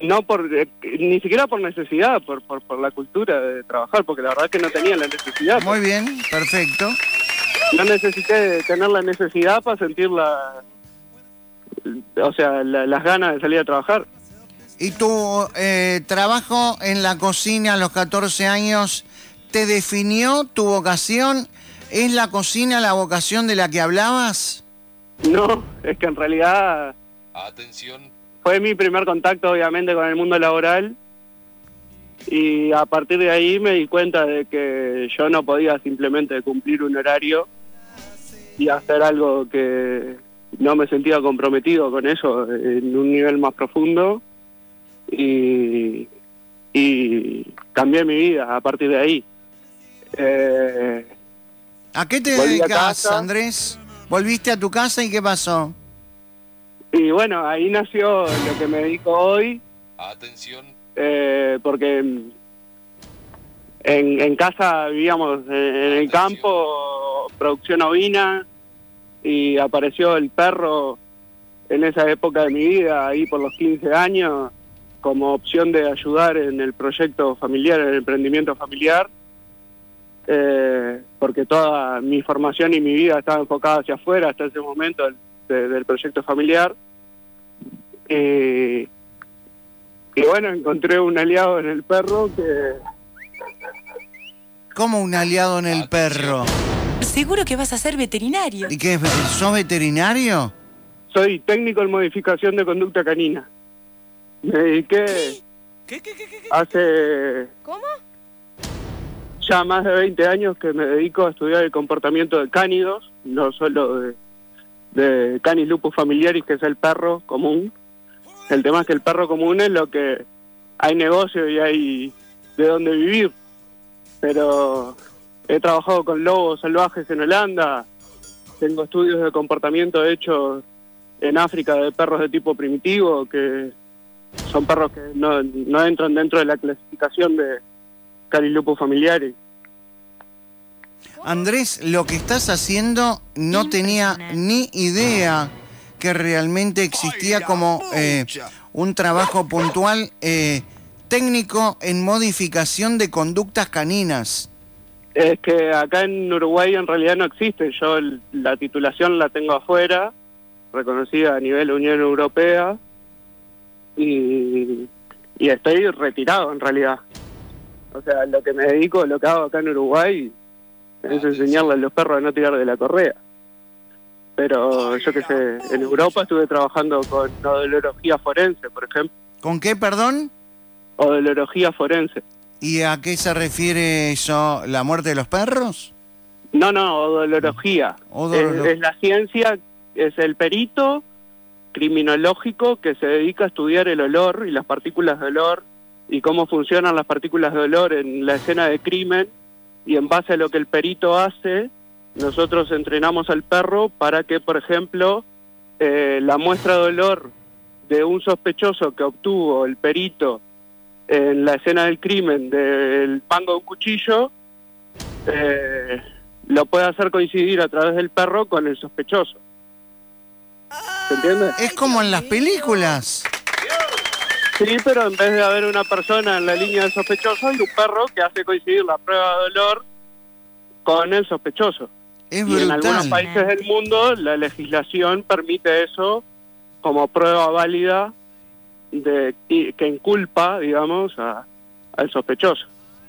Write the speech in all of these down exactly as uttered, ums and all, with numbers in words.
no por, eh, ni siquiera por necesidad, por, por, por la cultura de trabajar, porque la verdad es que no tenía la necesidad. Muy bien, perfecto. No necesité tener la necesidad para sentir la, o sea, la, las ganas de salir a trabajar. ¿Y tu eh, trabajo en la cocina a los catorce años te definió tu vocación? ¿Es la cocina la vocación de la que hablabas? No, es que en realidad... Atención. Fue mi primer contacto, obviamente, con el mundo laboral. Y a partir de ahí me di cuenta de que yo no podía simplemente cumplir un horario y hacer algo que no me sentía comprometido con eso en un nivel más profundo. Y, y cambié mi vida a partir de ahí. Eh, ¿A qué te volví a dedicas, casa. Andrés? ¿Volviste a tu casa y qué pasó? Y bueno, ahí nació lo que me dedico hoy. Atención. Eh, porque en, en casa vivíamos en, en el campo, producción ovina, y apareció el perro en esa época de mi vida, ahí por los quince años, como opción de ayudar en el proyecto familiar, en el emprendimiento familiar, eh, porque toda mi formación y mi vida estaba enfocada hacia afuera hasta ese momento del, de, del proyecto familiar. Eh, y bueno, encontré un aliado en el perro que... ¿Cómo un aliado en el perro? Seguro que vas a ser veterinario. ¿Y qué? ¿Sos veterinario? Soy técnico en modificación de conducta canina. Me dediqué ¿Qué? ¿Qué, qué, qué, qué? hace ¿Cómo? ya más de veinte años que me dedico a estudiar el comportamiento de cánidos, no solo de, de Canis lupus familiaris, que es el perro común. El tema es que el perro común es lo que hay negocio y hay de dónde vivir. Pero he trabajado con lobos salvajes en Holanda, tengo estudios de comportamiento hechos en África de perros de tipo primitivo, que son perros que no, no entran dentro de la clasificación de Canis lupus familiaris. Andrés, lo que estás haciendo no tenía ni idea que realmente existía como eh, un trabajo puntual eh, técnico en modificación de conductas caninas. Es que acá en Uruguay en realidad no existe. Yo el, la titulación la tengo afuera, reconocida a nivel Unión Europea, y, y estoy retirado en realidad. O sea, lo que me dedico, lo que hago acá en Uruguay es enseñarle a los perros a no tirar de la correa. Pero yo qué sé, en Europa estuve trabajando con odología forense, por ejemplo. ¿Con qué, perdón? Odología forense. ¿Y a qué se refiere eso? ¿La muerte de los perros? No, no, odología. Odolo- Es, es la ciencia, es el perito criminológico que se dedica a estudiar el olor y las partículas de olor y cómo funcionan las partículas de olor en la escena de crimen, y en base a lo que el perito hace, nosotros entrenamos al perro para que, por ejemplo, eh, la muestra de olor de un sospechoso que obtuvo el perito en la escena del crimen del mango de un cuchillo, eh, lo puede hacer coincidir a través del perro con el sospechoso. ¿Se entiende? Es como en las películas. Sí, pero en vez de haber una persona en la línea del sospechoso, hay un perro que hace coincidir la prueba de olor con el sospechoso. Es Y en algunos brutal. países del mundo la legislación permite eso como prueba válida de y- que inculpa, digamos, a, al sospechoso.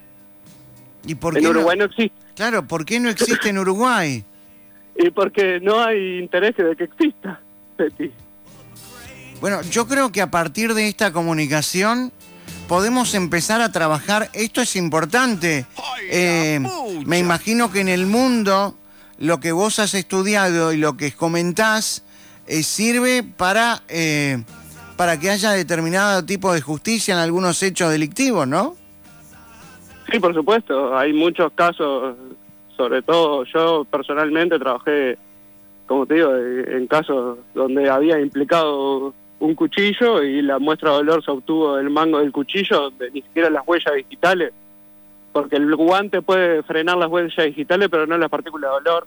¿Y por En qué Uruguay no? no existe. Claro, ¿por qué no existe en Uruguay? Y porque no hay interés de que exista, Peti. Bueno, yo creo que a partir de esta comunicación podemos empezar a trabajar. Esto es importante. Eh, me imagino que en el mundo lo que vos has estudiado y lo que comentás eh, sirve para, eh, para que haya determinado tipo de justicia en algunos hechos delictivos, ¿no? Sí, por supuesto. Hay muchos casos, sobre todo yo personalmente trabajé, como te digo, en casos donde había implicado un cuchillo y la muestra de olor se obtuvo del mango del cuchillo, donde ni siquiera las huellas digitales, porque el guante puede frenar las huellas digitales, pero no las partículas de olor.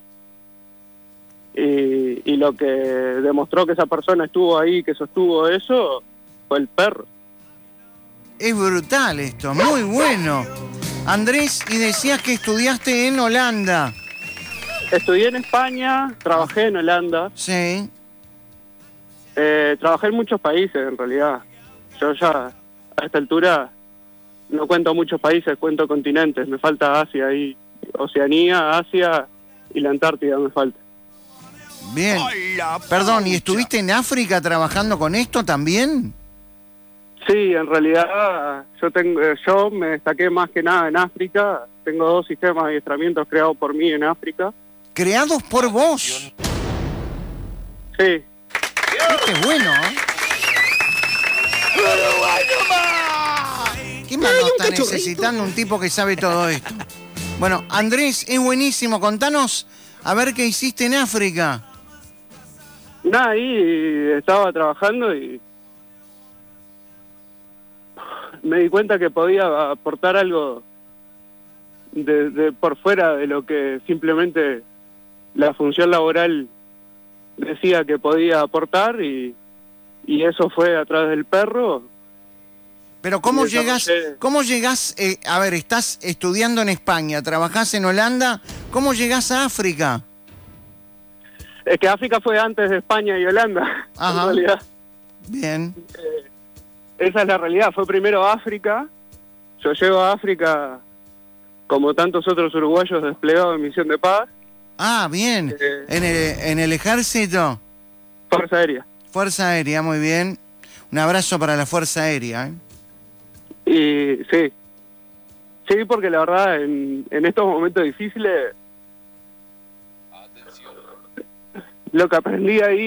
Y, y lo que demostró que esa persona estuvo ahí, que sostuvo eso, fue el perro. Es brutal esto, muy bueno. Andrés, y decías que estudiaste en Holanda. Estudié en España, trabajé en Holanda, Sí. eh, trabajé en muchos países en realidad. Yo ya a esta altura no cuento muchos países, cuento continentes. Me falta Asia y Oceanía, Asia y la Antártida me falta. Bien. Perdón, ¿y estuviste en África trabajando con esto también? Sí, en realidad yo tengo, yo me destaqué más que nada en África. Tengo dos sistemas de adiestramientos creados por mí en África. Creados por vos. Sí, Qué bueno, ¿eh? ¿Qué más nos está necesitando un tipo que sabe todo esto? Bueno, Andrés, es buenísimo. Contanos a ver qué hiciste en África. nada, ahí estaba trabajando y me di cuenta que podía aportar algo de, de por fuera de lo que simplemente la función laboral decía que podía aportar y, y eso fue a través del perro. Pero ¿cómo Y llegas? desarrollé- ¿Cómo llegás? Eh, a ver, estás estudiando en España, trabajás en Holanda. ¿Cómo llegás a África? Es que África fue antes de España y Holanda, Ajá. en realidad. Bien. Esa es la realidad, fue primero África. Yo llego a África como tantos otros uruguayos desplegados en misión de paz, Ah, bien. Eh. En el, en el ejército, Fuerza Aérea. Fuerza Aérea, muy bien. Un abrazo para la Fuerza Aérea, ¿eh? Y sí, sí, porque la verdad en, en estos momentos difíciles Atención. lo que aprendí ahí